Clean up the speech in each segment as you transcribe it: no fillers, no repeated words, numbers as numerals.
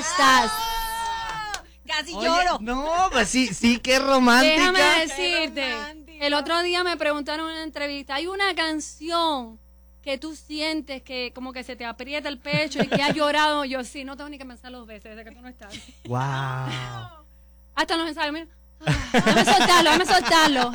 estás? Casi Oye, lloro. no, pues sí, qué romántica. Déjame decirte, el otro día me preguntaron en una entrevista, hay una canción que tú sientes que como que se te aprieta el pecho y que has llorado. Yo sí, no tengo ni que pensar 2 veces desde que tú no estás. Wow. Hasta los ensayos, mira. Déjame soltarlo.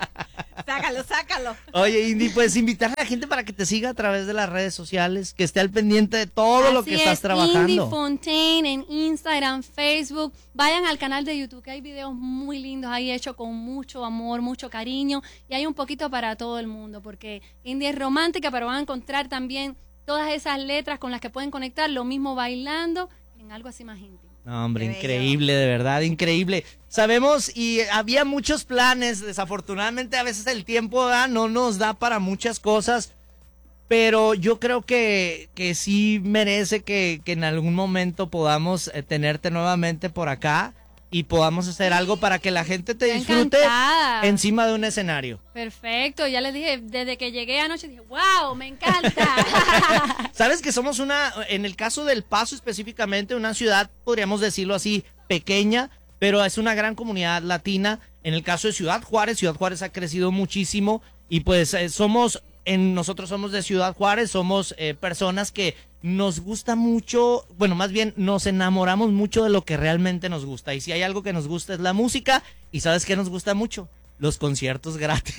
Sácalo. Oye, Indy, pues invitarle a la gente para que te siga a través de las redes sociales, que esté al pendiente de todo lo que estás trabajando. Indy Fontaine en Instagram, Facebook. Vayan al canal de YouTube, que hay videos muy lindos ahí hechos con mucho amor, mucho cariño, y hay un poquito para todo el mundo, porque Indy es romántica, pero van a encontrar también todas esas letras con las que pueden conectar, lo mismo bailando en algo así más íntimo. No, hombre, Qué increíble, de verdad, increíble. Sabemos y había muchos planes, desafortunadamente a veces el tiempo no nos da para muchas cosas, pero yo creo que sí merece que en algún momento podamos tenerte nuevamente por acá y podamos hacer algo para que la gente te disfrute Encantada. encima de un escenario. Perfecto, ya les dije, desde que llegué anoche dije, wow, me encanta. Sabes que somos en el caso del Paso específicamente, una ciudad, podríamos decirlo así, pequeña, pero es una gran comunidad latina. En el caso de Ciudad Juárez ha crecido muchísimo y pues nosotros somos de Ciudad Juárez, somos personas que nos gusta mucho, bueno, más bien nos enamoramos mucho de lo que realmente nos gusta. Y si hay algo que nos gusta es la música, y ¿sabes qué nos gusta mucho? Los conciertos gratis.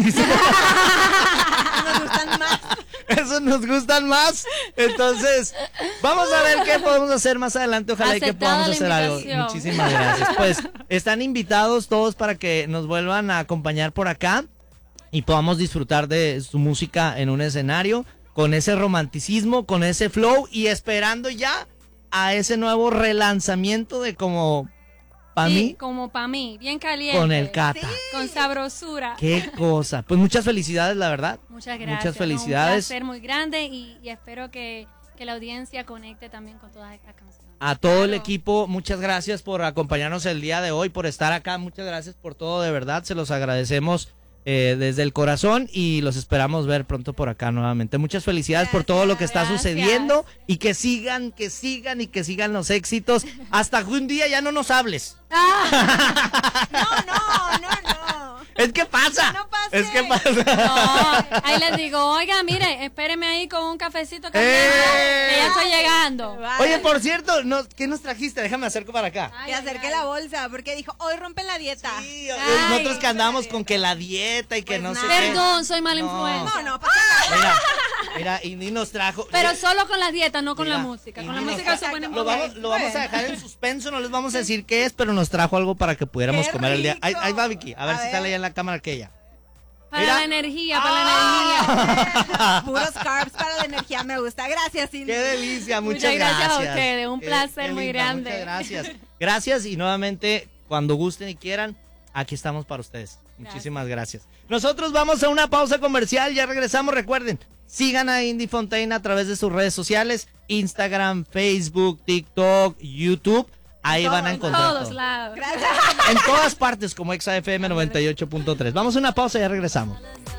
Nos gustan más. Eso nos gustan más. Entonces, vamos a ver qué podemos hacer más adelante. Ojalá y que Aceptada podamos la hacer algo. invitación. Muchísimas gracias. Pues están invitados todos para que nos vuelvan a acompañar por acá y podamos disfrutar de su música en un escenario con ese romanticismo, con ese flow y esperando ya a ese nuevo relanzamiento de como para Sí, mí como para mí, bien caliente. con el Cata. Sí. Con sabrosura. Qué cosa. Pues muchas felicidades, la verdad. Muchas gracias. Muchas felicidades. Un placer muy grande y espero que la audiencia conecte también con todas estas canciones. A todo el Claro. equipo, muchas gracias por acompañarnos el día de hoy, por estar acá. Muchas gracias por todo, de verdad. Se los agradecemos desde el corazón y los esperamos ver pronto por acá nuevamente. Muchas felicidades por todo lo que está Gracias. sucediendo y que sigan y que sigan los éxitos. Hasta que un día ya no nos hables. No. Es que pasa. No pase. Es que pasa. No, ahí les digo, oiga, mire, espéreme ahí con un cafecito caliente, que ya estoy llegando. Oye, por cierto, ¿qué nos trajiste? Déjame acerco para acá. Ay, Te ay, acerqué ay. la bolsa porque dijo, hoy rompen la dieta. Sí, Ay, nosotros que andamos con que la dieta y que Pues no sé nada. qué. Perdón, soy mala No. influencia. No, ¿para qué? Mira, Indy nos trajo. Pero solo con las dietas, no con Mira, la música. Con la y música nos- se pone muy Lo bien. vamos a dejar en suspenso, no les vamos a decir qué es, pero nos trajo algo para que pudiéramos ¡Qué comer el día. rico! Ahí va Vicky, a ver A si ver. sale ya en la cámara aquella. Para Mira. la energía, para la energía. Puros carbs para la energía, me gusta. Gracias, Cindy. ¡Qué delicia! Muchas Muchas gracias a gracias. ustedes, un placer muy linda, grande. Muchas gracias. Gracias y nuevamente, cuando gusten y quieran, aquí estamos para ustedes. Muchísimas gracias. Nosotros vamos a una pausa comercial, ya regresamos. Recuerden, sigan a Indy Fontaine a través de sus redes sociales, Instagram, Facebook, TikTok, YouTube. Ahí van a En encontrar todos todo. lados. Gracias. En todas partes como ExaFM 98.3. Vamos a una pausa y ya regresamos.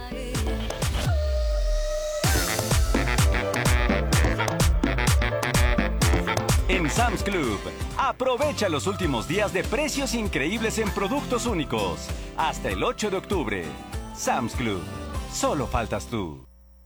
En Sam's Club, aprovecha los últimos días de precios increíbles en productos únicos. Hasta el 8 de octubre. Sam's Club, solo faltas tú.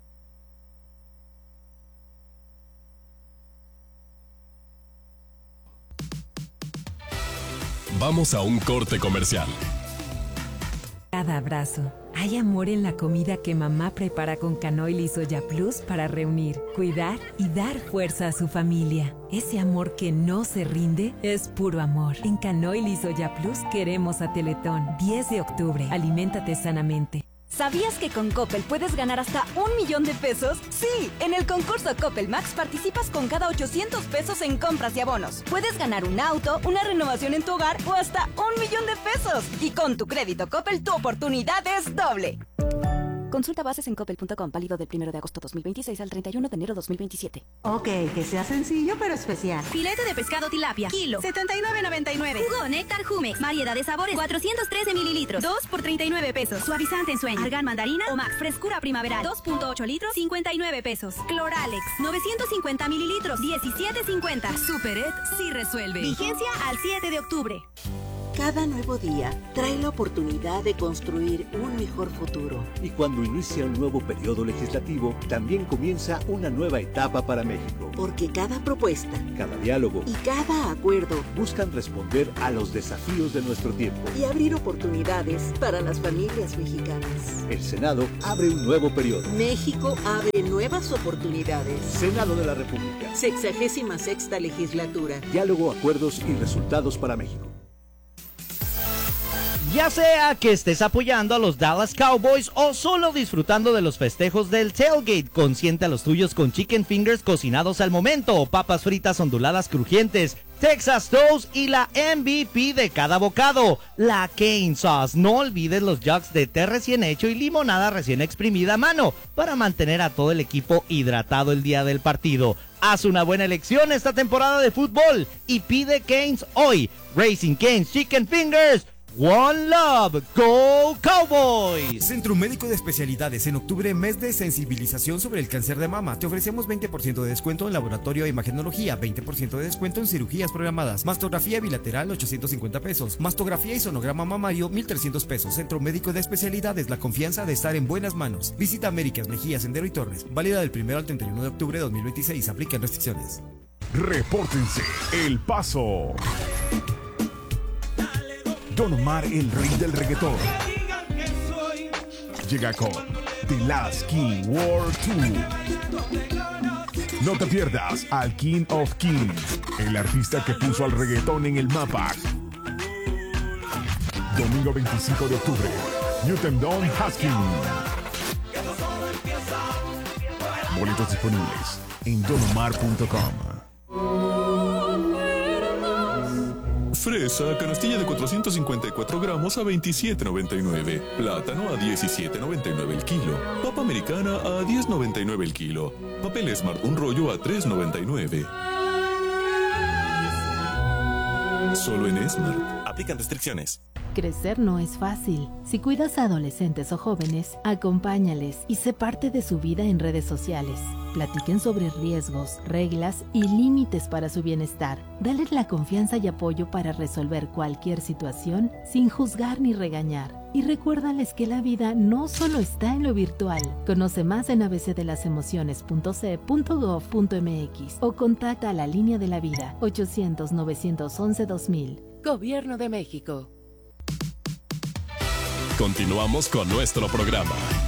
Vamos a un corte comercial. Cada abrazo. Hay amor en la comida que mamá prepara con Canoil y Soya Plus para reunir, cuidar y dar fuerza a su familia. Ese amor que no se rinde es puro amor. En Canoil y Soya Plus queremos a Teletón. 10 de octubre. Aliméntate sanamente. ¿Sabías que con Coppel puedes ganar hasta $1,000,000 de pesos? Sí, en el concurso Coppel Max participas con cada 800 pesos en compras y abonos. Puedes ganar un auto, una renovación en tu hogar o hasta $1,000,000 de pesos. Y con tu crédito Coppel tu oportunidad es doble. Consulta bases en coppel.com, válido del 1 de agosto 2026 al 31 de enero 2027. Ok, que sea sencillo pero especial. Filete de pescado tilapia, kilo, $79.99. jugo néctar Jumex, variedad de sabores, 413 mililitros, 2 por 39 pesos. Suavizante en sueño, argán mandarina o Max frescura primaveral, 2.8 litros, 59 pesos. Cloralex, 950 mililitros, 17.50. Superet sí resuelve. Vigencia al 7 de octubre. Cada nuevo día trae la oportunidad de construir un mejor futuro. Y cuando inicia un nuevo periodo legislativo, también comienza una nueva etapa para México. Porque cada propuesta, Cada diálogo y cada acuerdo buscan responder a los desafíos de nuestro tiempo. y abrir oportunidades para las familias mexicanas. El Senado abre un nuevo periodo. México abre nuevas oportunidades. Senado de la República. 66ª legislatura. Diálogo, acuerdos y resultados para México. Ya sea que estés apoyando a los Dallas Cowboys o solo disfrutando de los festejos del tailgate, consiente a los tuyos con chicken fingers cocinados al momento o papas fritas onduladas crujientes, Texas Toast y la MVP de cada bocado, la Cane Sauce. No olvides los jugs de té recién hecho y limonada recién exprimida a mano para mantener a todo el equipo hidratado el día del partido. Haz una buena elección esta temporada de fútbol y pide Cane's hoy. Racing Cane's Chicken Fingers. One Love, Go Cowboys. Centro Médico de Especialidades. En octubre, mes de sensibilización sobre el cáncer de mama. Te ofrecemos 20% de descuento en laboratorio e imagenología, 20% de descuento en cirugías programadas, mastografía bilateral 850 pesos, mastografía y sonograma mamario 1,300 pesos. Centro Médico de Especialidades, la confianza de estar en buenas manos. Visita Américas, Mejía, Sendero y Torres. Válida del 1 al 31 de octubre de 2026. Aplican restricciones. Repórtense, El Paso. Don Omar, el rey del reggaetón, llega con The Last King World Tour. No te pierdas al King of Kings, el artista que puso al reggaetón en el mapa. Domingo 25 de octubre, Newton Don Haskins. Boletos disponibles en donomar.com. Fresa, canastilla de 454 gramos a $27.99. Plátano a $17.99 el kilo. Papa americana a $10.99 el kilo. Papel Smart un rollo a $3.99. Solo en Smart. Aplican restricciones. Crecer no es fácil. Si cuidas a adolescentes o jóvenes, acompáñales y sé parte de su vida en redes sociales. Platiquen sobre riesgos, reglas y límites para su bienestar. Dale la confianza y apoyo para resolver cualquier situación sin juzgar ni regañar. Y recuérdales que la vida no solo está en lo virtual. Conoce más en abcdelasemociones.ce.gov.mx o contacta a la Línea de la Vida 800-911-2000. Gobierno de México. Continuamos con nuestro programa.